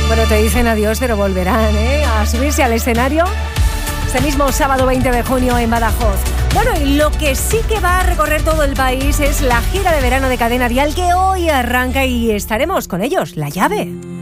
Bueno, te dicen adiós, pero volverán, a subirse al escenario este mismo sábado 20 de junio en Badajoz. Bueno, y lo que sí que va a recorrer todo el país es la gira de verano de Cadena Dial, que hoy arranca y estaremos con ellos, La Llave.